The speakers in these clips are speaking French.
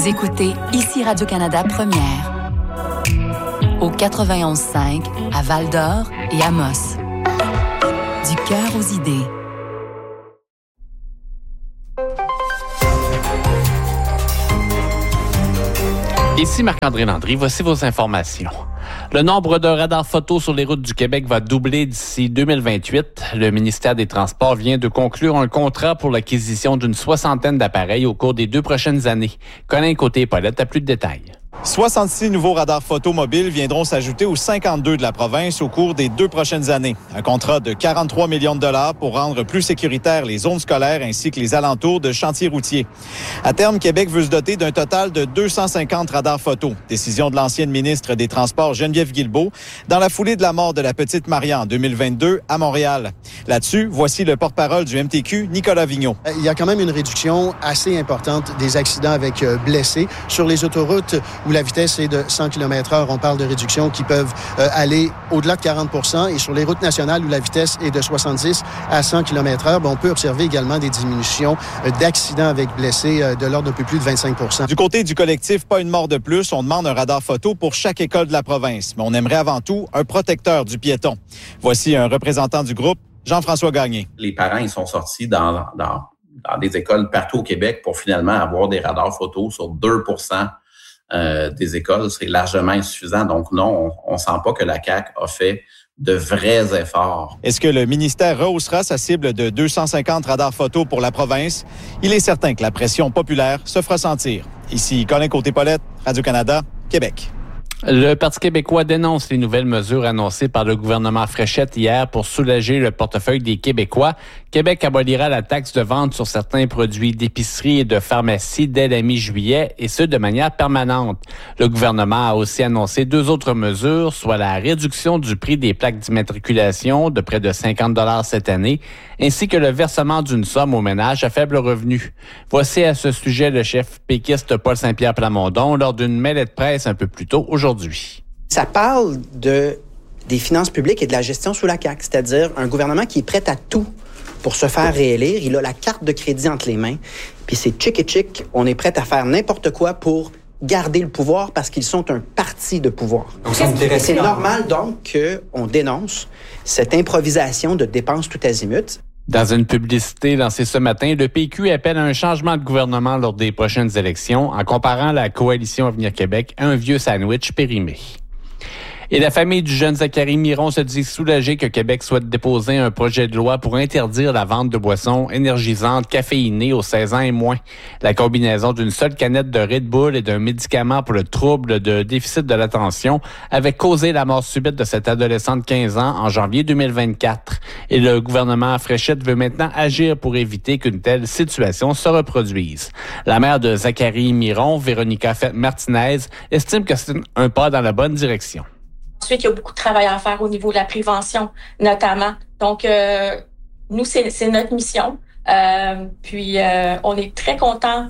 Vous écoutez ici Radio-Canada Première. Au 91.5 à Val-d'Or et Amos. Du cœur aux idées. Ici Marc-André Landry, voici vos informations. Le nombre de radars photos sur les routes du Québec va doubler d'ici 2028. Le ministère des Transports vient de conclure un contrat pour l'acquisition d'une 60aine d'appareils au cours des 2 prochaines années. Colin Côté-Paulette a plus de détails. 66 nouveaux radars photo mobiles viendront s'ajouter aux 52 de la province au cours des 2 prochaines années. Un contrat de 43 millions de dollars pour rendre plus sécuritaires les zones scolaires ainsi que les alentours de chantiers routiers. À terme, Québec veut se doter d'un total de 250 radars photo. Décision de l'ancienne ministre des Transports, Geneviève Guilbeault, dans la foulée de la mort de la petite Maria en 2022 à Montréal. Là-dessus, voici le porte-parole du MTQ, Nicolas Vigneault. Il y a quand même une réduction assez importante des accidents avec blessés. Sur les autoroutes où la vitesse est de 100 km/h, on parle de réductions qui peuvent aller au-delà de 40 % et sur les routes nationales où la vitesse est de 70 à 100 km/h, on peut observer également des diminutions d'accidents avec blessés de l'ordre d'un peu plus de 25 %. Du côté du collectif Pas une mort de plus, on demande un radar photo pour chaque école de la province, mais on aimerait avant tout un protecteur du piéton. Voici un représentant du groupe, Jean-François Gagné. Les parents, ils sont sortis dans des écoles partout au Québec pour finalement avoir des radars photos sur 2 % des écoles. C'est largement insuffisant. Donc non, on ne sent pas que la CAQ a fait de vrais efforts. Est-ce que le ministère rehaussera sa cible de 250 radars photos pour la province? Il est certain que la pression populaire se fera sentir. Ici Colin Côté-Paulette, Radio-Canada, Québec. Le Parti québécois dénonce les nouvelles mesures annoncées par le gouvernement Fréchette hier pour soulager le portefeuille des Québécois. Québec abolira la taxe de vente sur certains produits d'épicerie et de pharmacie dès la mi-juillet, et ce, de manière permanente. Le gouvernement a aussi annoncé 2 autres mesures, soit la réduction du prix des plaques d'immatriculation de près de 50 $ cette année, ainsi que le versement d'une somme aux ménages à faible revenu. Voici à ce sujet le chef péquiste Paul Saint-Pierre Plamondon lors d'une mêlée de presse un peu plus tôt aujourd'hui. Ça parle des finances publiques et de la gestion sous la CAQ, c'est-à-dire un gouvernement qui est prêt à tout pour se faire réélire. Il a la carte de crédit entre les mains, puis c'est chic et chic. On est prêt à faire n'importe quoi pour garder le pouvoir parce qu'ils sont un parti de pouvoir. C'est normal donc qu'on dénonce cette improvisation de dépenses tout azimut. Dans une publicité lancée ce matin, le PQ appelle à un changement de gouvernement lors des prochaines élections en comparant la coalition Avenir Québec à un vieux sandwich périmé. Et la famille du jeune Zachary Miron se dit soulagée que Québec souhaite déposer un projet de loi pour interdire la vente de boissons énergisantes caféinées aux 16 ans et moins. La combinaison d'une seule canette de Red Bull et d'un médicament pour le trouble de déficit de l'attention avait causé la mort subite de cette adolescente de 15 ans en janvier 2024. Et le gouvernement Fréchette veut maintenant agir pour éviter qu'une telle situation se reproduise. La mère de Zachary Miron, Véronica Martinez, estime que c'est un pas dans la bonne direction. Ensuite, il y a beaucoup de travail à faire au niveau de la prévention, notamment. Donc, nous, c'est notre mission. Puis, on est très contents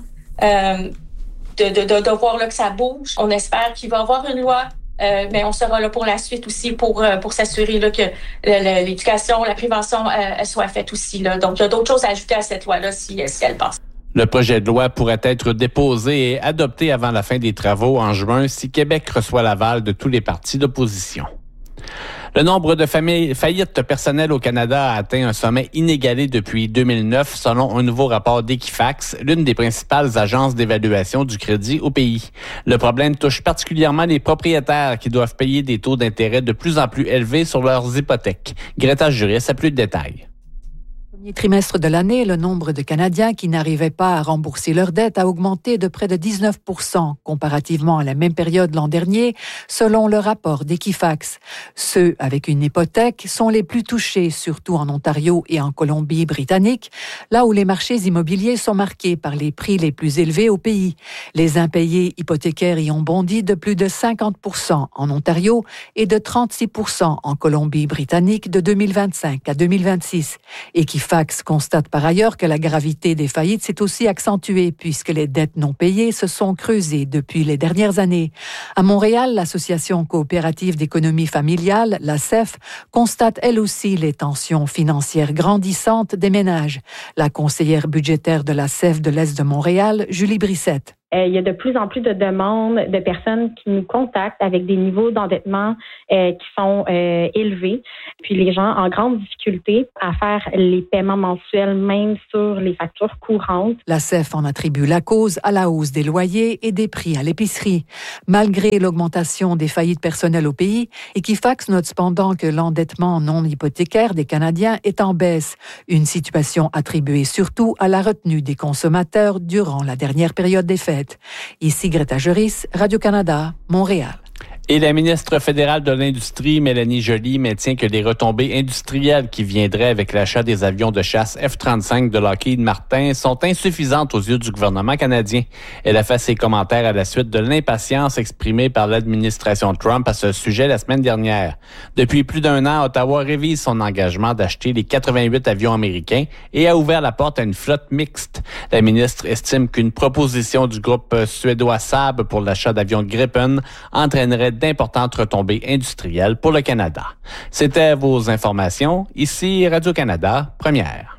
de voir là, que ça bouge. On espère qu'il va y avoir une loi, mais on sera là pour la suite aussi pour s'assurer là, que l'éducation, la prévention soit faite aussi. Là. Donc, il y a d'autres choses à ajouter à cette loi-là si elle passe. Le projet de loi pourrait être déposé et adopté avant la fin des travaux en juin si Québec reçoit l'aval de tous les partis d'opposition. Le nombre de faillites personnelles au Canada a atteint un sommet inégalé depuis 2009, selon un nouveau rapport d'Equifax, l'une des principales agences d'évaluation du crédit au pays. Le problème touche particulièrement les propriétaires qui doivent payer des taux d'intérêt de plus en plus élevés sur leurs hypothèques. Greta Juris a plus de détails. Premier trimestre de l'année, le nombre de Canadiens qui n'arrivaient pas à rembourser leurs dettes a augmenté de près de 19 % comparativement à la même période l'an dernier, selon le rapport d'Equifax. Ceux avec une hypothèque sont les plus touchés, surtout en Ontario et en Colombie-Britannique, là où les marchés immobiliers sont marqués par les prix les plus élevés au pays. Les impayés hypothécaires y ont bondi de plus de 50 % en Ontario et de 36 % en Colombie-Britannique de 2025 à 2026. Equifax constate par ailleurs que la gravité des faillites s'est aussi accentuée puisque les dettes non payées se sont creusées depuis les dernières années. À Montréal, l'Association coopérative d'économie familiale, la CEF, constate elle aussi les tensions financières grandissantes des ménages. La conseillère budgétaire de la CEF de l'Est de Montréal, Julie Brissette. il y a de plus en plus de demandes de personnes qui nous contactent avec des niveaux d'endettement qui sont élevés. Puis les gens en grande difficulté à faire les paiements mensuels, même sur les factures courantes. La CEF en attribue la cause à la hausse des loyers et des prix à l'épicerie. Malgré l'augmentation des faillites personnelles au pays, Equifax note cependant que l'endettement non hypothécaire des Canadiens est en baisse. Une situation attribuée surtout à la retenue des consommateurs durant la dernière période des fêtes. Ici Greta Juris, Radio-Canada, Montréal. Et la ministre fédérale de l'Industrie, Mélanie Joly, maintient que les retombées industrielles qui viendraient avec l'achat des avions de chasse F-35 de Lockheed Martin sont insuffisantes aux yeux du gouvernement canadien. Elle a fait ses commentaires à la suite de l'impatience exprimée par l'administration Trump à ce sujet la semaine dernière. Depuis plus d'un an, Ottawa révise son engagement d'acheter les 88 avions américains et a ouvert la porte à une flotte mixte. La ministre estime qu'une proposition du groupe suédois Saab pour l'achat d'avions Gripen entraînerait d'importantes retombées industrielles pour le Canada. C'était vos informations. Ici Radio-Canada, première.